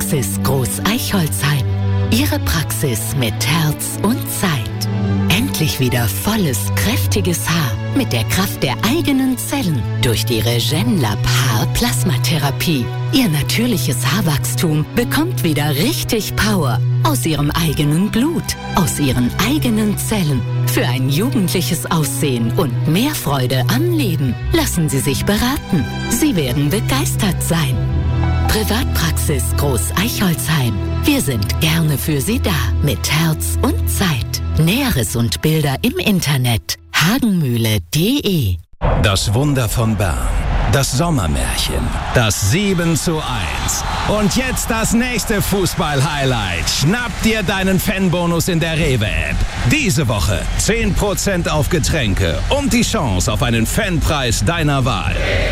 Privatpraxis Groß-Eichholzheim. Ihre Praxis mit Herz und Zeit. Endlich wieder volles, kräftiges Haar mit der Kraft der eigenen Zellen durch die RegenLab Haar-Plasmatherapie. Ihr natürliches Haarwachstum bekommt wieder richtig Power aus Ihrem eigenen Blut, aus Ihren eigenen Zellen. Für ein jugendliches Aussehen und mehr Freude am Leben lassen Sie sich beraten. Sie werden begeistert sein. Privatpraxis Groß-Eichholzheim. Wir sind gerne für Sie da mit Herz und Zeit. Näheres und Bilder im Internet hagenmühle.de. Das Wunder von Bern. Das Sommermärchen. Das 7:1. Und jetzt das nächste Fußball-Highlight. Schnapp dir deinen Fanbonus in der Rewe-App. Diese Woche 10% auf Getränke und die Chance auf einen Fanpreis deiner Wahl.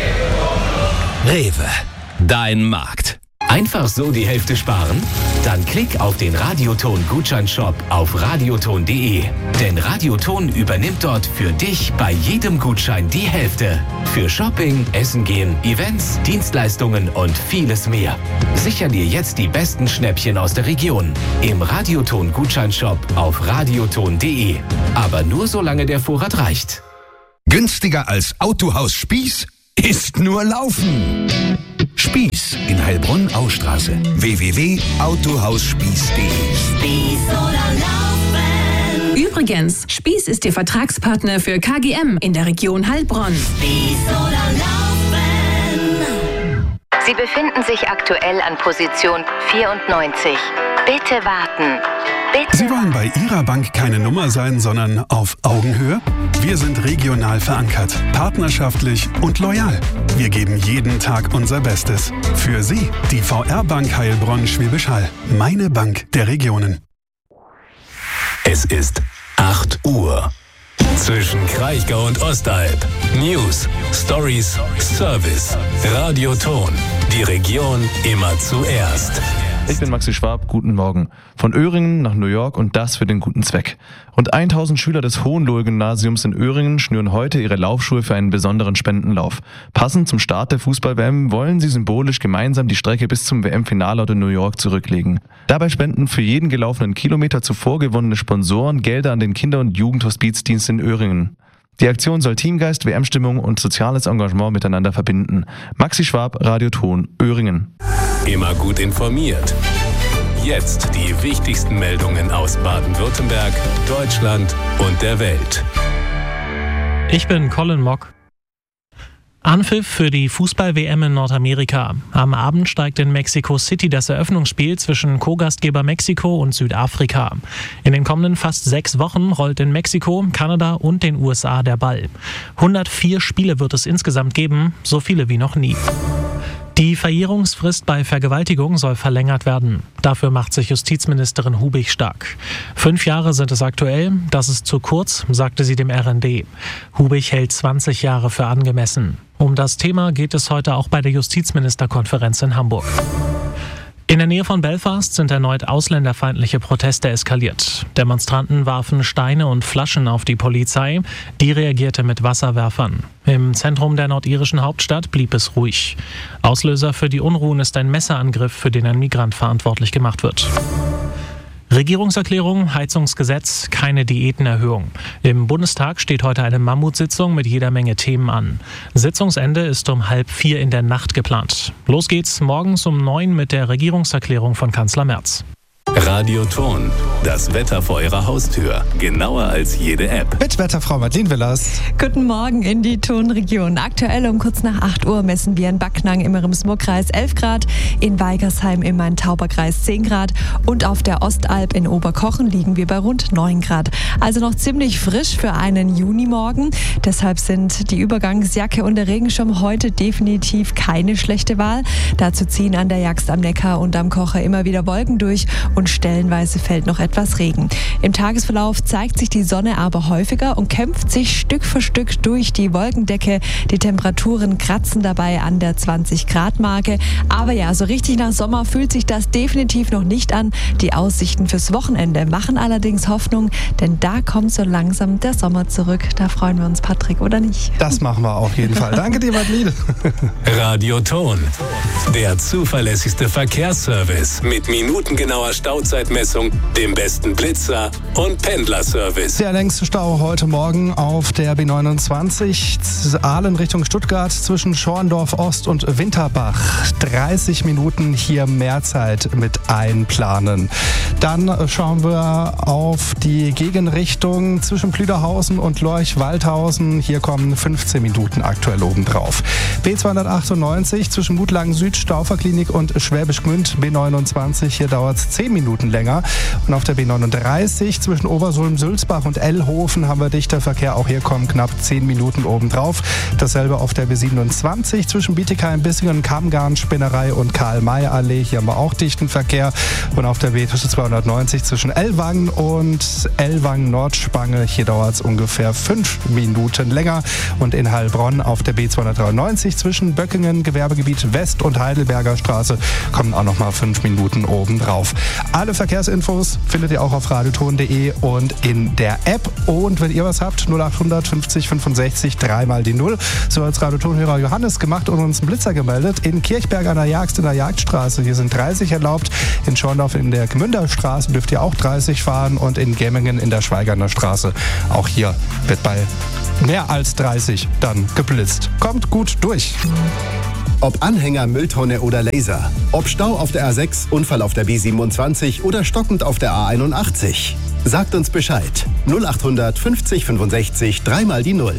Rewe. Dein Markt. Einfach so die Hälfte sparen? Dann klick auf den Radioton-Gutscheinshop auf radioton.de. Denn Radioton übernimmt dort für dich bei jedem Gutschein die Hälfte. Für Shopping, Essen gehen, Events, Dienstleistungen und vieles mehr. Sicher dir jetzt die besten Schnäppchen aus der Region. Im Radioton-Gutscheinshop auf radioton.de. Aber nur solange der Vorrat reicht. Günstiger als Autohaus Spieß ist nur Laufen. Spieß in Heilbronn-Austraße. www.autohausspieß.de. Spieß oder Laufen. Übrigens, Spieß ist Ihr Vertragspartner für KGM in der Region Heilbronn. Spieß oder Laufen. Sie befinden sich aktuell an Position 94. Bitte warten. Bitte. Sie wollen bei Ihrer Bank keine Nummer sein, sondern auf Augenhöhe? Wir sind regional verankert, partnerschaftlich und loyal. Wir geben jeden Tag unser Bestes. Für Sie, die VR-Bank Heilbronn-Schwäbisch Hall. Meine Bank der Regionen. Es ist 8 Uhr. Zwischen Kraichgau und Ostalb. News, Stories, Service. Radioton. Die Region immer zuerst. Ich bin Maxi Schwab, guten Morgen. Von Öhringen nach New York und das für den guten Zweck. Rund 1000 Schüler des Hohenlohe-Gymnasiums in Öhringen schnüren heute ihre Laufschuhe für einen besonderen Spendenlauf. Passend zum Start der Fußball-WM wollen sie symbolisch gemeinsam die Strecke bis zum WM-Finalort in New York zurücklegen. Dabei spenden für jeden gelaufenen Kilometer zuvor gewonnene Sponsoren Gelder an den Kinder- und Jugendhospizdienst in Öhringen. Die Aktion soll Teamgeist, WM-Stimmung und soziales Engagement miteinander verbinden. Maxi Schwab, Radioton, Öhringen. Immer gut informiert. Jetzt die wichtigsten Meldungen aus Baden-Württemberg, Deutschland und der Welt. Ich bin Colin Mock. Anpfiff für die Fußball-WM in Nordamerika. Am Abend steigt in Mexico City das Eröffnungsspiel zwischen Co-Gastgeber Mexiko und Südafrika. In den kommenden fast 6 Wochen rollt in Mexiko, Kanada und den USA der Ball. 104 Spiele wird es insgesamt geben, so viele wie noch nie. Die Verjährungsfrist bei Vergewaltigung soll verlängert werden. Dafür macht sich Justizministerin Hubig stark. 5 Jahre sind es aktuell, das ist zu kurz, sagte sie dem RND. Hubig hält 20 Jahre für angemessen. Um das Thema geht es heute auch bei der Justizministerkonferenz in Hamburg. In der Nähe von Belfast sind erneut ausländerfeindliche Proteste eskaliert. Demonstranten warfen Steine und Flaschen auf die Polizei, die reagierte mit Wasserwerfern. Im Zentrum der nordirischen Hauptstadt blieb es ruhig. Auslöser für die Unruhen ist ein Messerangriff, für den ein Migrant verantwortlich gemacht wird. Regierungserklärung, Heizungsgesetz, keine Diätenerhöhung. Im Bundestag steht heute eine Mammutsitzung mit jeder Menge Themen an. Sitzungsende ist um 3:30 in der Nacht geplant. Los geht's morgens um 9 mit der Regierungserklärung von Kanzler Merz. Radioton, das Wetter vor Ihrer Haustür. Genauer als jede App. Mit Wetterfrau Madeleine Willers. Guten Morgen in die Tonregion. Aktuell um kurz nach 8 Uhr messen wir in Backnang im Rems-Murr-Kreis 11 Grad, in Weigersheim im Main-Tauber-Kreis 10 Grad und auf der Ostalb in Oberkochen liegen wir bei rund 9 Grad. Also noch ziemlich frisch für einen Junimorgen. Deshalb sind die Übergangsjacke und der Regenschirm heute definitiv keine schlechte Wahl. Dazu ziehen an der Jagst am Neckar und am Kocher immer wieder Wolken durch und stellenweise fällt noch etwas Regen. Im Tagesverlauf zeigt sich die Sonne aber häufiger und kämpft sich Stück für Stück durch die Wolkendecke. Die Temperaturen kratzen dabei an der 20-Grad-Marke. Aber ja, so richtig nach Sommer fühlt sich das definitiv noch nicht an. Die Aussichten fürs Wochenende machen allerdings Hoffnung, denn da kommt so langsam der Sommer zurück. Da freuen wir uns, Patrick, oder nicht? Das machen wir auf jeden Fall. Danke dir, Madeleine. Radio Ton, der zuverlässigste Verkehrsservice mit minutengenauer Stauzeitmessung, dem besten Blitzer und Pendlerservice. Der längste Stau heute Morgen auf der B29 Aalen Richtung Stuttgart zwischen Schorndorf Ost und Winterbach. 30 Minuten hier mehr Zeit mit einplanen. Dann schauen wir auf die Gegenrichtung zwischen Plüderhausen und Lorch-Waldhausen. Hier kommen 15 Minuten aktuell obendrauf. B298 zwischen Gutlagen Süd, Stauferklinik und Schwäbisch Gmünd. B29, hier dauert es 10 Minuten länger. Und auf der B39 zwischen Obersulm, Sülzbach und Ellhofen haben wir dichter Verkehr. Auch hier kommen knapp 10 Minuten obendrauf. Dasselbe auf der B27 zwischen Bietigheim, Bissingen, Kammgarn, Spinnerei und Karl-May-Allee. Hier haben wir auch dichten Verkehr. Und auf der B290 zwischen Ellwangen und Ellwangen-Nordspange. Hier dauert es ungefähr 5 Minuten länger. Und in Heilbronn auf der B293 zwischen Böckingen, Gewerbegebiet West und Heidelberger Straße kommen auch noch mal 5 Minuten obendrauf. Alle Verkehrsinfos findet ihr auch auf radioton.de und in der App. Und wenn ihr was habt, 0800 50 65 3 mal die 0. So als Radiotonhörer Johannes gemacht und uns einen Blitzer gemeldet. In Kirchberg an der Jagst in der Jagdstraße. Hier sind 30 erlaubt. In Schorndorf in der Gmünderstraße dürft ihr auch 30 fahren. Und in Gemmingen in der Schweigerner Straße. Auch hier wird bei mehr als 30 dann geblitzt. Kommt gut durch. Ob Anhänger, Mülltonne oder Laser. Ob Stau auf der A6, Unfall auf der B27 oder stockend auf der A81. Sagt uns Bescheid. 0800 50 65 3 mal die 0.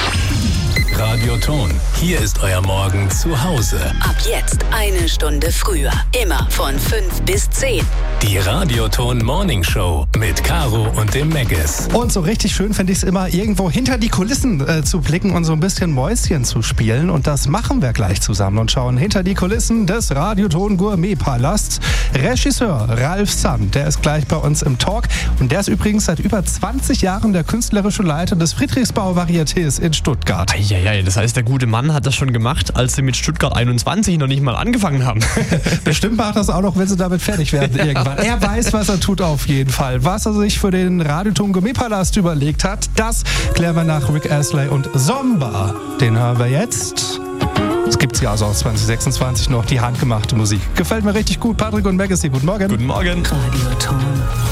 Radio Ton, hier ist euer Morgen zu Hause. Ab jetzt 1 Stunde früher. Immer von 5 bis 10. Die Radio Ton Morning Show mit Caro und dem Meggis. Und so richtig schön finde ich es immer, irgendwo hinter die Kulissen zu blicken und so ein bisschen Mäuschen zu spielen. Und das machen wir gleich zusammen und schauen hinter die Kulissen des Radioton Gourmet Palasts. Regisseur Ralf Sann, der ist gleich bei uns im Talk. Und der ist übrigens seit über 20 Jahren der künstlerische Leiter des Friedrichsbau Varietés in Stuttgart. Ja, das heißt, der gute Mann hat das schon gemacht, als sie mit Stuttgart 21 noch nicht mal angefangen haben. Bestimmt macht das auch noch, wenn sie damit fertig werden irgendwann. Er weiß, was er tut auf jeden Fall. Was er sich für den Radioton Gourmet Palast überlegt hat, das klären wir nach Rick Astley und Zomba. Den hören wir jetzt. Es gibt ja also aus 2026 noch die handgemachte Musik. Gefällt mir richtig gut. Patrick und Meggis, guten Morgen. Guten Morgen. Radioton.